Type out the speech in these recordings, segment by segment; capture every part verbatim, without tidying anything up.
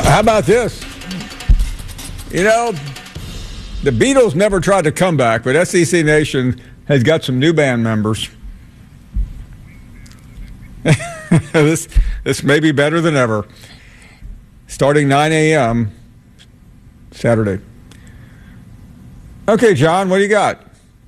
How about this? You know, the Beatles never tried to come back, but S E C Nation has got some new band members. this this may be better than ever. Starting nine a.m. Saturday. Okay, John, what do you got?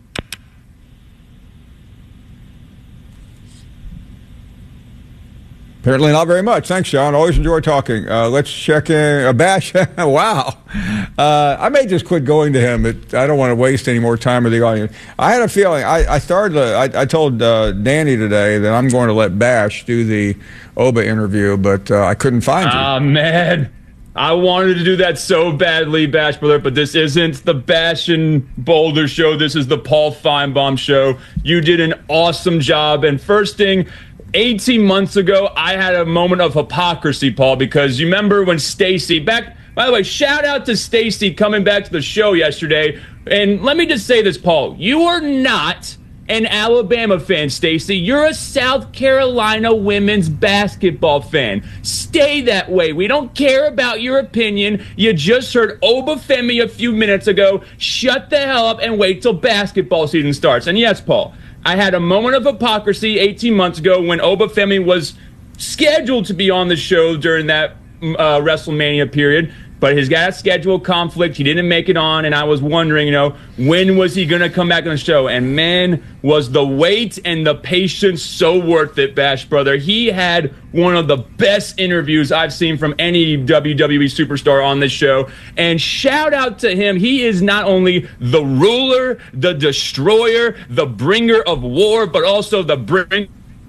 Apparently not very much. Thanks, John. Always enjoy talking. Uh, let's check in. Uh, Bash, wow. Uh, I may just quit going to him. But I don't want to waste any more time with the audience. I had a feeling. I, I started. To, I, I told uh, Danny today that I'm going to let Bash do the Oba interview, but uh, I couldn't find you. Ah, man. I wanted to do that so badly, Bash Brother, but this isn't the Bash and Boulder show. This is the Paul Feinbaum show. You did an awesome job. And first thing, eighteen months ago, I had a moment of hypocrisy, Paul, because you remember when Stacy back. By the way, shout out to Stacy coming back to the show yesterday. And let me just say this, Paul. You are not an Alabama fan, Stacy. You're a South Carolina women's basketball fan. Stay that way. We don't care about your opinion. You just heard Obafemi a few minutes ago. Shut the hell up and wait till basketball season starts. And yes, Paul, I had a moment of hypocrisy eighteen months ago when Obafemi was scheduled to be on the show during that uh, WrestleMania period, but he's got a schedule conflict. He didn't make it on, and I was wondering, you know, when was he going to come back on the show? And man, was the wait and the patience so worth it, Bash Brother. He had one of the best interviews I've seen from any W W E superstar on this show. And shout out to him. He is not only the ruler, the destroyer, the bringer of war, but also the bringer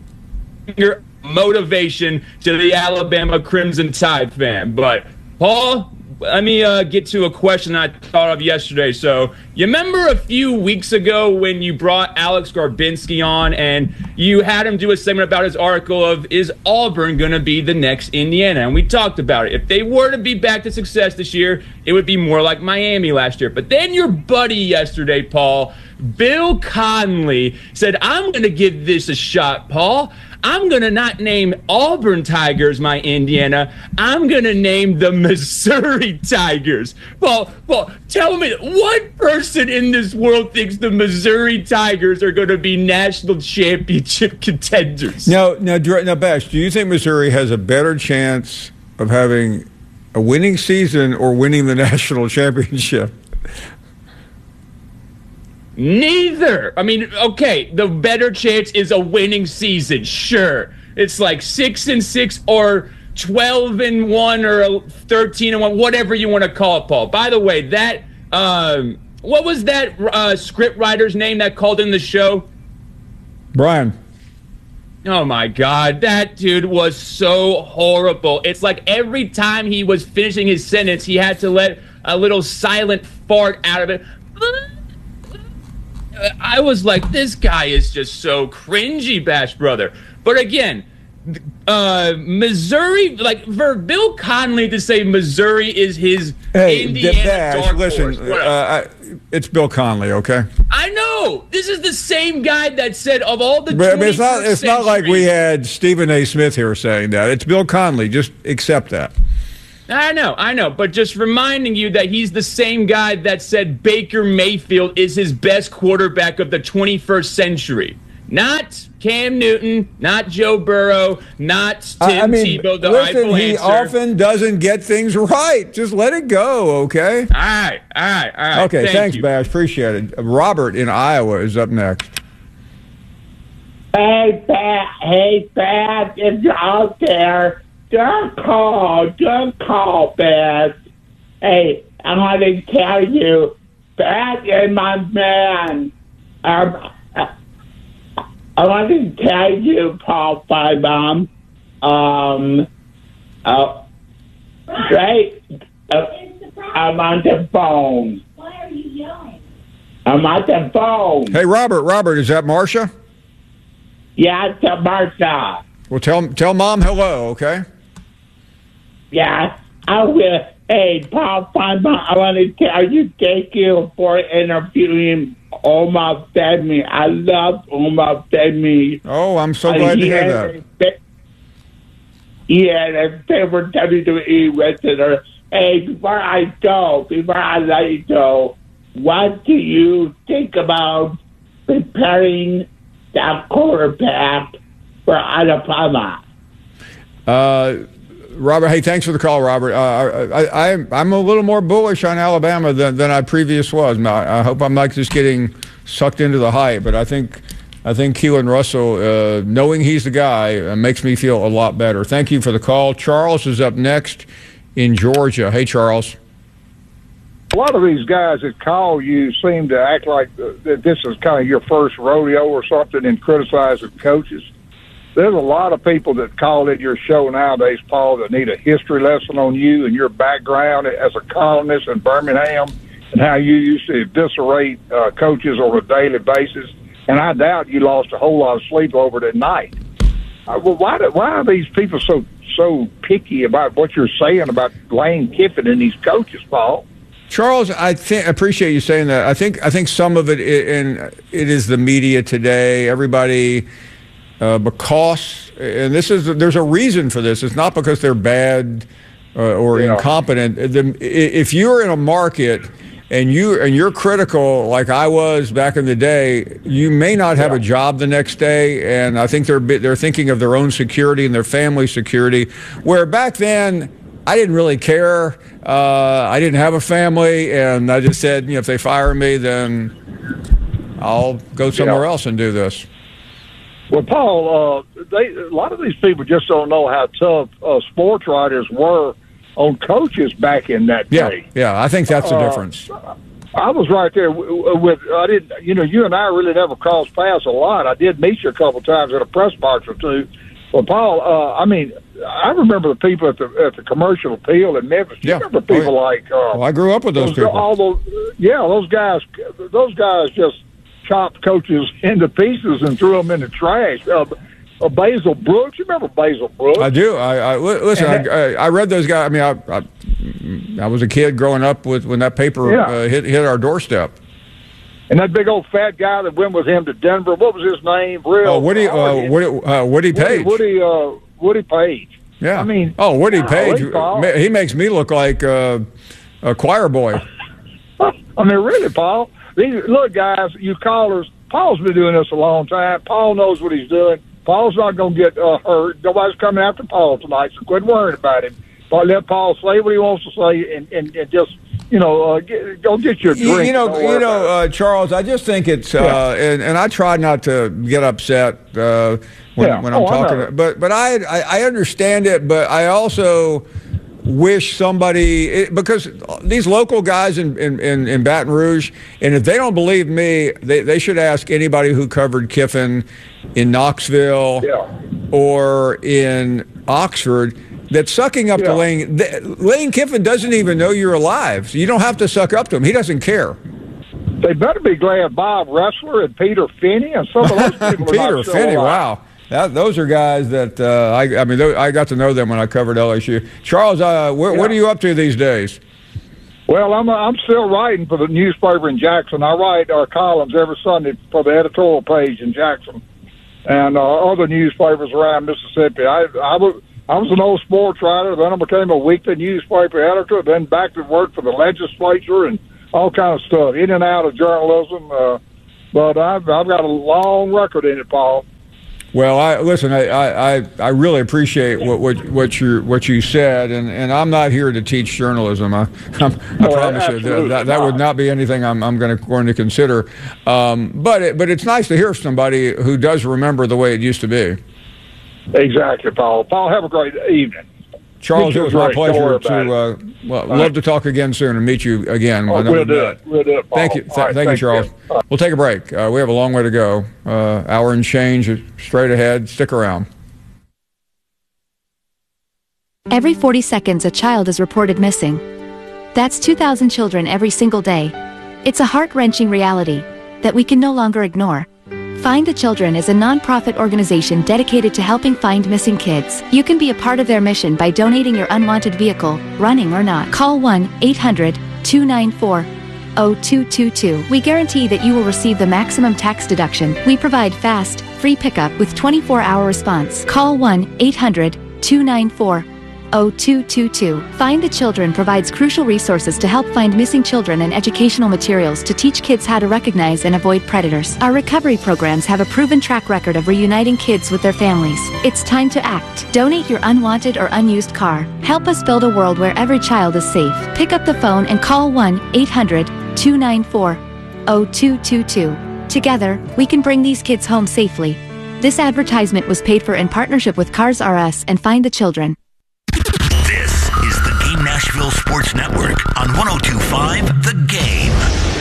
of motivation to the Alabama Crimson Tide fan. But, Paul, let me uh, get to a question I thought of yesterday. So, you remember a few weeks ago when you brought Alex Garbinsky on and you had him do a segment about his article of, is Auburn going to be the next Indiana? And we talked about it. If they were to be back to success this year, it would be more like Miami last year. But then your buddy yesterday, Paul, Bill Conley, said, I'm going to give this a shot, Paul. I'm going to not name Auburn Tigers my Indiana. I'm going to name the Missouri Tigers. Paul, Paul, tell me, what person in this world thinks the Missouri Tigers are going to be national championship contenders? Now, now, now, Bash, do you think Missouri has a better chance of having a winning season or winning the national championship? Neither. I mean, okay, the better chance is a winning season. Sure. It's like six and six or twelve and one or thirteen and one, whatever you want to call it, Paul. By the way, that, um, what was that uh, script writer's name that called in the show? Brian. Oh, my God. That dude was so horrible. It's like every time he was finishing his sentence, he had to let a little silent fart out of it. I was like, this guy is just so cringy, Bash Brother. But again, uh, Missouri, like for Bill Conley to say Missouri is his hey, Indiana Bash, dark listen, horse. uh, I, it's Bill Conley, okay? I know. This is the same guy that said of all the but, I mean, it's not. It's century, not like we had Stephen A. Smith here saying that. It's Bill Conley. Just accept that. I know, I know, but just reminding you that he's the same guy that said Baker Mayfield is his best quarterback of the twenty-first century. Not Cam Newton, not Joe Burrow, not Tim I mean, Tebow, the listen, rightful he answer. often doesn't get things right. Just let it go, okay? All right, all right, all right. Okay, Thank thanks, you. Bash. Appreciate it. Robert in Iowa is up next. Hey, Pat. Hey, Pat. It's out there. Don't call. Don't call, Pat. Hey, I want to tell you, Pat and my man, um, I want to tell you, Paul Feinbaum, um, uh, right, uh, I'm on the phone. Why are you yelling? I'm on the phone. Hey, Robert. Robert, is that Marcia? Yeah, it's a Martha. Well, tell tell Mom hello, okay? Yeah, I will. Hey, Paul Feinbaum, I want to tell you thank you for interviewing Oma Femi. I love Oma Femi. Oh, I'm so glad to hear that. Yeah, and favorite W W E wrestler. Hey, before I go, before I let you go, what do you think about preparing that quarterback for Alabama? Uh, Robert, hey, thanks for the call, Robert. Uh, I, I, I'm a little more bullish on Alabama than, than I previous was. I, I hope I'm not just getting sucked into the hype, but I think I think Keelan Russell, uh, knowing he's the guy, uh, makes me feel a lot better. Thank you for the call. Charles is up next in Georgia. Hey, Charles. A lot of these guys that call you seem to act like uh, that this is kind of your first rodeo or something and criticizing coaches. There's a lot of people that call in your show nowadays, Paul, that need a history lesson on you and your background as a columnist in Birmingham and how you used to eviscerate uh, coaches on a daily basis. And I doubt you lost a whole lot of sleep over it at night. Uh, well, why do, why are these people so so picky about what you're saying about Lane Kiffin and these coaches, Paul? Charles, I think, appreciate you saying that. I think I think some of it, in it is the media today. Everybody. Uh, because, and this is, there's a reason for this. It's not because they're bad uh, or yeah. incompetent. The, if you're in a market and you and you're critical, like I was back in the day, you may not have yeah. a job the next day. And I think they're they're thinking of their own security and their family security. Where back then, I didn't really care. Uh, I didn't have a family, and I just said, you know, if they fire me, then I'll go somewhere yeah. else and do this. Well, Paul, uh, they, a lot of these people just don't know how tough uh, sports writers were on coaches back in that yeah, day. Yeah, I think that's the uh, difference. I was right there with, I didn't, you know, you and I really never crossed paths a lot. I did meet you a couple of times at a press box or two. Well, Paul, uh, I mean, I remember the people at the at the Commercial Appeal in Memphis. You yeah. remember people oh, yeah. like? Uh, well, I grew up with those, those people. All those, yeah, those guys. Those guys just chopped coaches into pieces and threw them in the trash. Uh, uh, Basil Brooks, you remember Basil Brooks? I do. I, I listen. I, I, I read those guys. I mean, I, I I was a kid growing up with when that paper yeah. uh, hit hit our doorstep. And that big old fat guy that went with him to Denver, what was his name? Real oh, Woody, uh, Woody, uh, Woody Page. Woody, Woody, uh, Woody Page. Yeah. I mean, oh, Woody golly, Page. Paul. He makes me look like uh, a choir boy. I mean, really, Paul. These look, guys, you callers. Paul's been doing this a long time. Paul knows what he's doing. Paul's not going to get uh, hurt. Nobody's coming after Paul tonight, so quit worrying about him. But let Paul say what he wants to say, and, and, and just you know, uh, get, go get your drink. You, you know, you know, uh, Charles. I just think it's, uh, yeah. and, and I try not to get upset uh, when, yeah. when I'm oh, talking. But but I, I I understand it. But I also wish somebody it, because these local guys in, in, in, in Baton Rouge, and if they don't believe me, they, they should ask anybody who covered Kiffin in Knoxville yeah. or in Oxford. That's sucking up yeah. to Lane. The, Lane Kiffin doesn't even know you're alive. So you don't have to suck up to him. He doesn't care. They better be glad Bob Ressler and Peter Finney and some of those people Peter are Finney, wow. That, those are guys that, uh, I, I mean, those, I got to know them when I covered L S U. Charles, uh, wh- yeah. what are you up to these days? Well, I'm I'm still writing for the newspaper in Jackson. I write our columns every Sunday for the editorial page in Jackson and uh, other newspapers around Mississippi. I, I was... I was an old sports writer, then I became a weekly newspaper editor, then back to work for the legislature and all kind of stuff, in and out of journalism. Uh, but I've, I've got a long record in it, Paul. Well, I listen. I, I, I really appreciate what what what you what you said, and, and I'm not here to teach journalism. I I'm, I oh, promise you that, that that would not be anything I'm I'm going to going to consider. Um, but it, but it's nice to hear somebody who does remember the way it used to be. Exactly, Paul. Paul, have a great evening. Charles, it was my pleasure to uh, well, All love right. to talk again soon and meet you again. Oh, we'll do it. We'll do it, Paul. Thank you, Th- right, thank you, Charles. You. We'll take a break. Uh, we have a long way to go. Uh, hour and change straight ahead. Stick around. Every forty seconds, a child is reported missing. That's two thousand children every single day. It's a heart-wrenching reality that we can no longer ignore. Find the Children is a non-profit organization dedicated to helping find missing kids. You can be a part of their mission by donating your unwanted vehicle, running or not. Call one eight hundred two nine four zero two two two. We guarantee that you will receive the maximum tax deduction. We provide fast, free pickup with twenty-four hour response. Call one eight hundred two nine four, zero two two two. Find the Children provides crucial resources to help find missing children and educational materials to teach kids how to recognize and avoid predators. Our recovery programs have a proven track record of reuniting kids with their families. It's time to act. Donate your unwanted or unused car. Help us build a world where every child is safe. Pick up the phone and call one eight hundred, two nine four, zero two two two. Together, we can bring these kids home safely. This advertisement was paid for in partnership with Cars R Us and Find the Children. This is the Game Nashville Sports Network on one oh two point five The Game.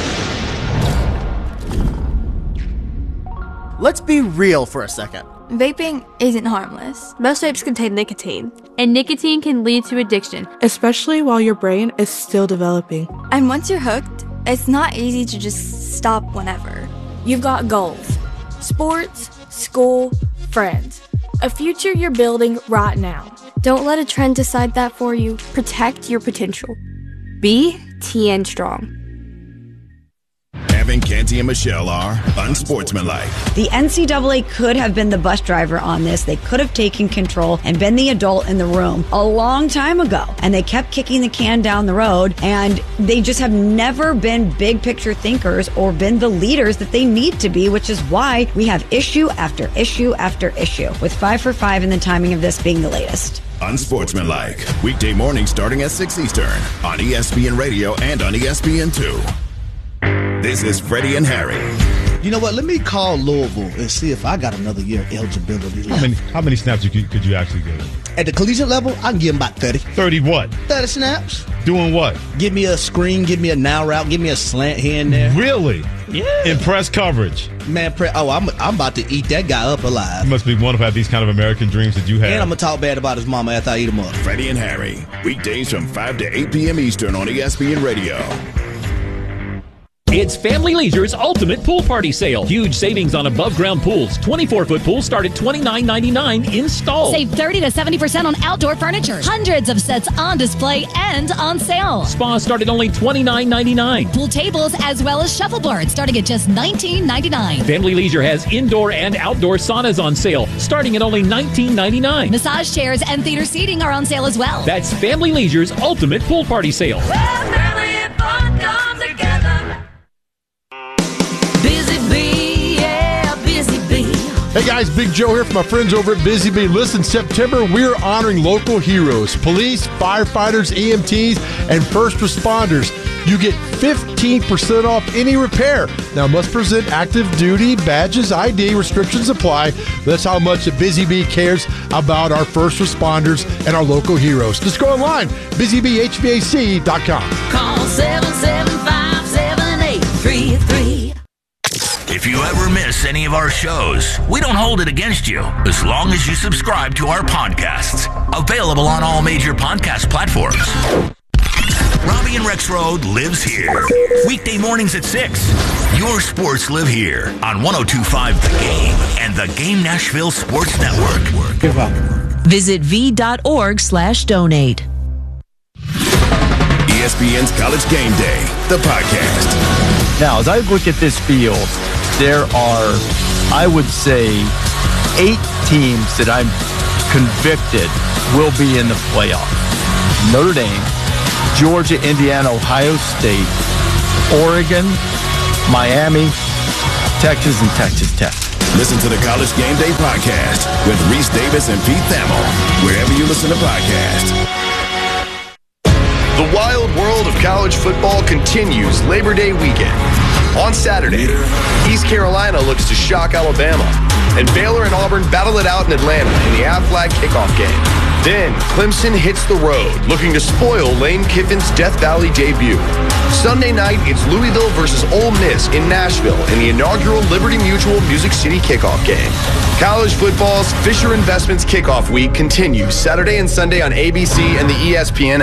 Let's be real for a second. Vaping isn't harmless. Most vapes contain nicotine. And nicotine can lead to addiction, especially while your brain is still developing. And once you're hooked, it's not easy to just stop whenever. You've got goals. Sports, school, friends. A future you're building right now. Don't let a trend decide that for you. Protect your potential. Be T N Strong. Evan, Canty, and Michelle are unsportsmanlike. The N C double A could have been the bus driver on this. They could have taken control and been the adult in the room a long time ago. And they kept kicking the can down the road, and they just have never been big picture thinkers or been the leaders that they need to be, which is why we have issue after issue after issue, with five for five and the timing of this being the latest. Unsportsmanlike. Weekday mornings starting at six Eastern on E S P N Radio and on E S P N two. This is Freddie and Harry. You know what? Let me call Louisville and see if I got another year eligibility left. How many, how many snaps could, could you actually give him? At the collegiate level, I can give him about thirty. thirty what? thirty snaps. Doing what? Give me a screen, give me a now route, give me a slant here and there. Really? Yeah. In press coverage? Man, pre- oh, I'm, I'm about to eat that guy up alive. You must be wonderful to have these kind of American dreams that you have. And I'm going to talk bad about his mama after I eat him up. Freddie and Harry. Weekdays from five to eight p.m. Eastern on E S P N Radio. It's Family Leisure's Ultimate Pool Party Sale. Huge savings on above-ground pools. twenty-four foot pools start at twenty-nine ninety-nine installed. Save thirty to seventy percent on outdoor furniture. Hundreds of sets on display and on sale. Spas start at only twenty-nine ninety-nine. Pool tables as well as shuffleboards starting at just nineteen ninety-nine. Family Leisure has indoor and outdoor saunas on sale starting at only nineteen ninety-nine. Massage chairs and theater seating are on sale as well. That's Family Leisure's Ultimate Pool Party Sale. Well, family and fun come together. Busy Bee, yeah, Busy Bee. Hey guys, Big Joe here from my friends over at Busy Bee. Listen, September, we're honoring local heroes, police, firefighters, E M Ts, and first responders. You get fifteen percent off any repair. Now, must present active duty badges, I D, restrictions apply. That's how much the Busy Bee cares about our first responders and our local heroes. Just go online, busy bee h v a c dot com. Call seven seven five, seven eight three three. If you ever miss any of our shows, we don't hold it against you as long as you subscribe to our podcasts. Available on all major podcast platforms. Robbie and Rexroad lives here. Weekday mornings at six. Your sports live here on one oh two point five The Game and the Game Nashville Sports Network. Give up. Visit v.org slash donate. E S P N's College Game Day, the podcast. Now, as I look at this field, there are, I would say, eight teams that I'm convicted will be in the playoff. Notre Dame, Georgia, Indiana, Ohio State, Oregon, Miami, Texas, and Texas Tech. Listen to the College Game Day podcast with Reese Davis and Pete Thamel, wherever you listen to podcasts. The wild world of college football continues Labor Day weekend. On Saturday, East Carolina looks to shock Alabama, and Baylor and Auburn battle it out in Atlanta in the Aflac kickoff game. Then, Clemson hits the road, looking to spoil Lane Kiffin's Death Valley debut. Sunday night, it's Louisville versus Ole Miss in Nashville in the inaugural Liberty Mutual Music City kickoff game. College football's Fisher Investments kickoff week continues Saturday and Sunday on A B C and the E S P N app.